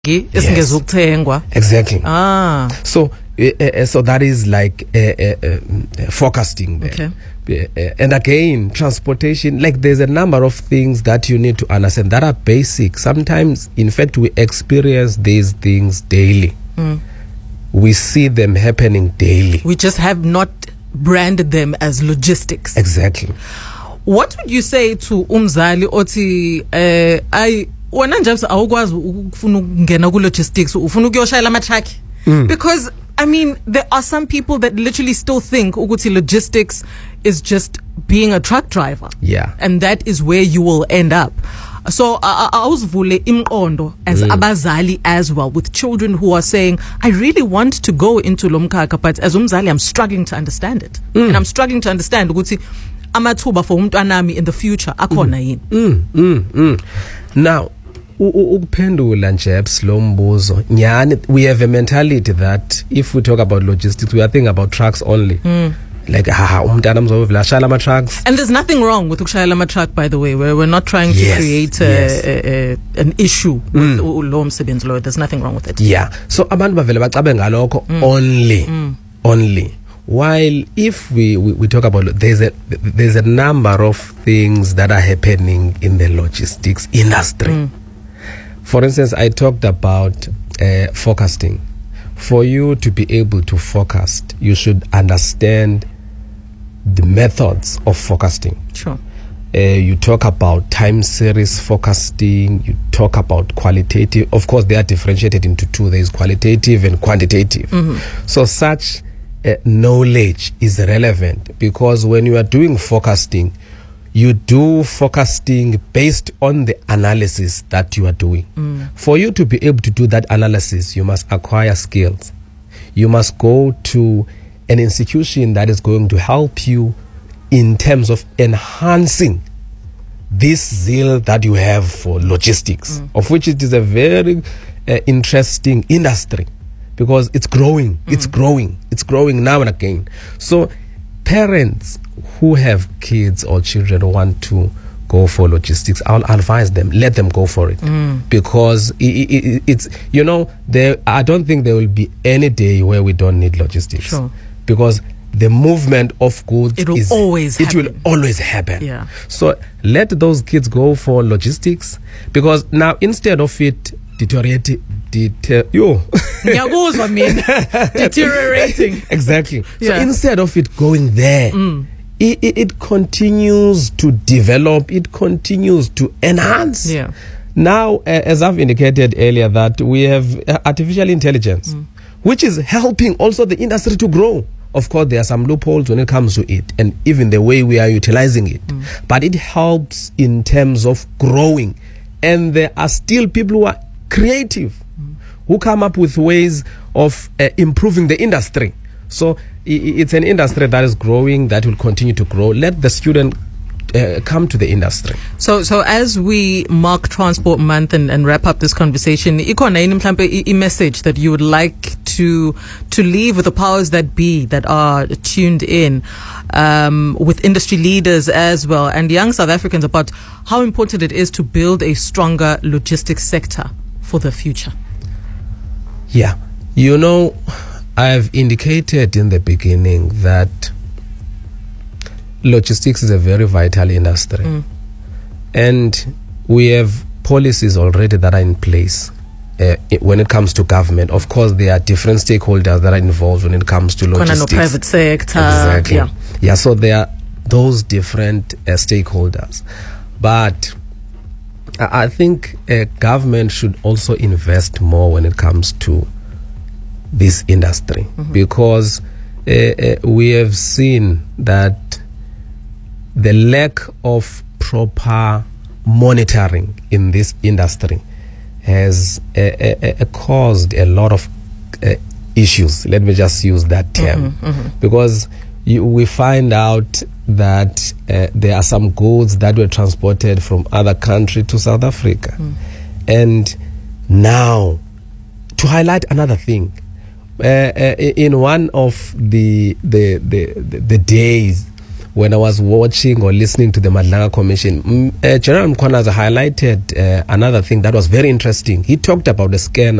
Esingezukthengwa. Exactly. So that is like forecasting there. Okay. And again, transportation, like there's a number of things that you need to understand that are basic. Sometimes, in fact, we experience these things daily. We see them happening daily. We just have not branded them as logistics. Exactly. What would you say to umzali othi wena nje awukwazi ukufuna ukungena ku logistics ufuna ukuyoshayela ama truck? Because I mean, there are some people that literally still think ukuthi logistics is just being a truck driver. Yeah. And that is where you will end up. So awuzivule imqondo as abazali as well, with children who are saying, I really want to go into lo mkhakha, but as umzali I'm struggling to understand it. And I'm struggling to understand ukuthi amathuba for umntwanami in the future akhona yini. Now ukuphendula nje lo mbuzo nyani, we have a mentality that if we talk about logistics we are thinking about trucks only. Like umntana mzovela shala ama trucks. And there's nothing wrong with ukushayela ama truck, by the way. We're not trying to create an issue with lo msebenzi lo. There's nothing wrong with it. Yeah. So abantu bavele bacabe ngalokho only. While if we talk about, there's a number of things that are happening in the logistics industry. For instance, I talked about forecasting. For you to be able to forecast, you should understand the methods of forecasting. Sure. You talk about time series forecasting, you talk about qualitative. Of course, they are differentiated into two. There is qualitative and quantitative. So such knowledge is relevant because when you are doing forecasting, you do forecasting based on the analysis that you are doing. For you to be able to do that analysis, you must acquire skills. You must go to an institution that is going to help you in terms of enhancing this zeal that you have for logistics, of which it is a very interesting industry because it's growing. It's growing now and again. So parents who have kids or children who want to go for logistics, I'll advise them, let them go for it. Because it's, I don't think there will be any day where we don't need logistics. Sure. Because the movement of goods will always happen. Yeah. So let those kids go for logistics, because now instead of it deteriorating. Exactly. Yeah. So instead of it going there, it continues to develop, it continues to enhance. Yeah. Now, as I've indicated earlier, that we have artificial intelligence, which is helping also the industry to grow. Of course, there are some loopholes when it comes to it, and even the way we are utilizing it. But it helps in terms of growing. And there are still people who are creative, who come up with ways of improving the industry. So it's an industry that is growing, that will continue to grow. Let the student come to the industry. So as we mark Transport Month and wrap up this conversation, a message that you would like to leave with the powers that be that are tuned in, with industry leaders as well, and young South Africans, about how important it is to build a stronger logistics sector for the future? Yeah. I've indicated in the beginning that logistics is a very vital industry. And we have policies already that are in place when it comes to government. Of course, there are different stakeholders that are involved when it comes to logistics. Private sector. Exactly. Yeah, so there are those different stakeholders. But I think government should also invest more when it comes to this industry, because we have seen that the lack of proper monitoring in this industry has caused a lot of issues. Let me just use that term, because we find out that there are some goods that were transported from other country to South Africa. And now, to highlight another thing, in one of the days, when I was watching or listening to the Madlanga Commission, General Mkhwanazi highlighted another thing that was very interesting. He talked about the scan